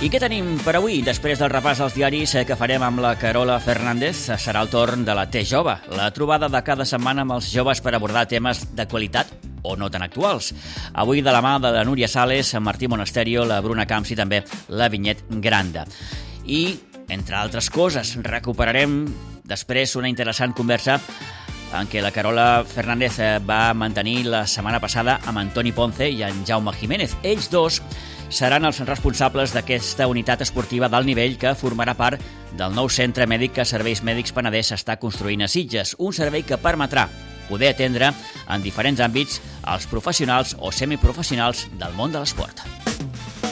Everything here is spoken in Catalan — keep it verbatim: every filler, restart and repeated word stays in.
I què tenim per avui? Després del repàs dels diaris que farem amb la Carola Fernández, serà el torn de la T Jove, la trobada de cada setmana amb els joves per abordar temes d'actualitat o no tan actuals. Avui de la mà de la Núria Sales, Martí Monasterio, la Bruna Camps i també la Vinyet Granda. I, entre altres coses, recuperarem després una interessant conversa en què la Carola Fernández va mantenir la setmana passada amb Antoni Ponce i en Jaume Jiménez. Ells dos seran els responsables d'aquesta unitat esportiva d'alt nivell que formarà part del nou centre mèdic que Serveis Mèdics Penedès està construint a Sitges, un servei que permetrà poder atendre en diferents àmbits els professionals o semiprofessionals del món de l'esport.